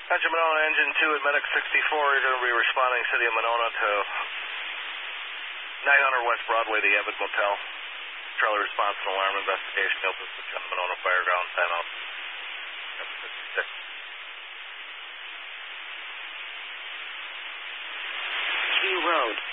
Engine Monona, Engine 2 at Medic 64. You're going to be responding City of Monona to 900 West Broadway, the Abbott Motel. Charlie response and alarm investigation. You'll put you on the Monona Fireground. Timeout. 56. Key Road.